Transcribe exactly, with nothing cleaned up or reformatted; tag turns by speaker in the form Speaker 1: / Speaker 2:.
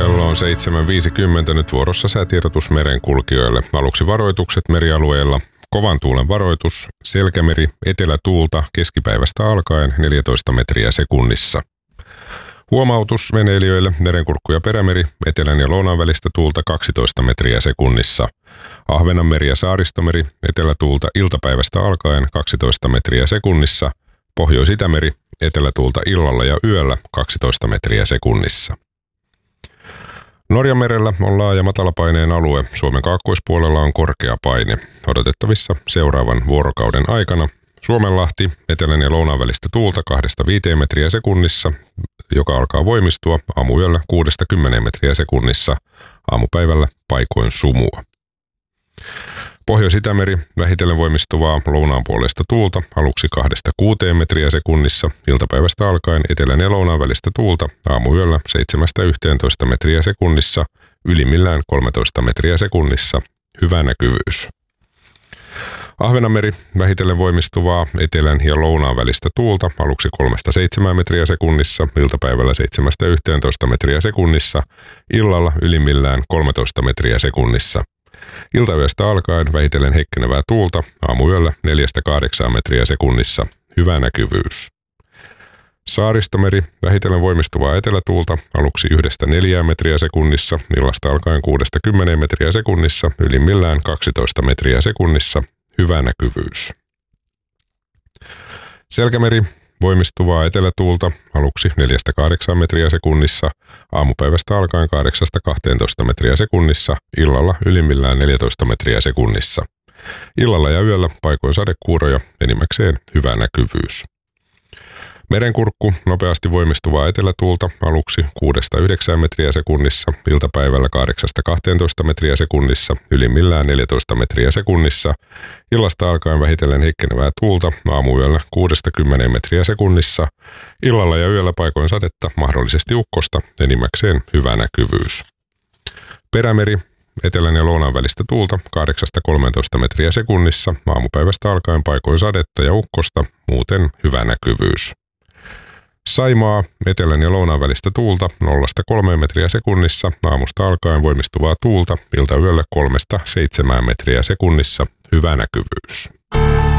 Speaker 1: Kello on seitsemän viisikymmentä, nyt vuorossa säätiedotus merenkulkijoille. Aluksi varoitukset merialueilla. Kovan tuulen varoitus, selkämeri, etelätuulta keskipäivästä alkaen neljätoista metriä sekunnissa. Huomautus veneilijöille, merenkurkku ja perämeri, etelän ja lounaan välistä tuulta kaksitoista metriä sekunnissa. Ahvenanmeri ja Saaristomeri, etelätuulta iltapäivästä alkaen kaksitoista metriä sekunnissa. Pohjois-Itämeri, etelätuulta illalla ja yöllä kaksitoista metriä sekunnissa. Norjanmerellä on laaja matalapaineen alue. Suomen kaakkoispuolella on korkea paine. Odotettavissa seuraavan vuorokauden aikana Suomenlahti, etelän ja lounaan välistä tuulta kahdesta viiteen metriä sekunnissa, joka alkaa voimistua aamuyöllä kuudesta kymmeneen metriä sekunnissa, aamupäivällä paikoin sumua. Pohjois-Itämeri, vähitellen voimistuvaa lounaan puolesta tuulta, aluksi kahdesta kuuteen metriä sekunnissa, iltapäivästä alkaen etelän ja lounaan välistä tuulta, aamuyöllä seitsemästä yhteentoista metriä sekunnissa, ylimmillään kolmetoista metriä sekunnissa, hyvä näkyvyys. Ahvenanmeri, vähitellen voimistuvaa etelän ja lounaan välistä tuulta, aluksi kolmesta seitsemään metriä sekunnissa, iltapäivällä seitsemästä yhteentoista metriä sekunnissa, illalla ylimmillään kolmetoista metriä sekunnissa. Iltayöstä alkaen vähitellen heikkenevää tuulta, aamuyöllä neljästä kahdeksaan metriä sekunnissa, hyvä näkyvyys. Saaristomeri, vähitellen voimistuvaa etelätuulta, aluksi yhdestä neljään metriä sekunnissa, illasta alkaen kuudesta kymmeneen metriä sekunnissa, ylimmillään kaksitoista metriä sekunnissa, hyvä näkyvyys. Selkämeri, voimistuvaa etelätuulta, aluksi neljästä kahdeksaan metriä sekunnissa, aamupäivästä alkaen kahdeksasta kahteentoista metriä sekunnissa, illalla ylimmillään neljätoista metriä sekunnissa. Illalla ja yöllä paikoin sadekuuroja, enimmäkseen hyvä näkyvyys. Merenkurkku, nopeasti voimistuvaa etelätuulta, aluksi kuudesta yhdeksään metriä sekunnissa, iltapäivällä kahdeksasta kahteentoista metriä sekunnissa, ylimmillään neljätoista metriä sekunnissa, illasta alkaen vähitellen heikkenevää tuulta, aamuyöllä kuudesta kymmeneen metriä sekunnissa, illalla ja yöllä paikoin sadetta, mahdollisesti ukkosta, enimmäkseen hyvä näkyvyys. Perämeri, etelän ja lounaan välistä tuulta, kahdeksasta kolmeentoista metriä sekunnissa, aamupäivästä alkaen paikoin sadetta ja ukkosta, muuten hyvä näkyvyys. Saimaa, etelän ja lounaan välistä tuulta, nollasta kolmeen metriä sekunnissa, aamusta alkaen voimistuvaa tuulta, iltayöllä kolmesta seitsemään metriä sekunnissa, hyvä näkyvyys.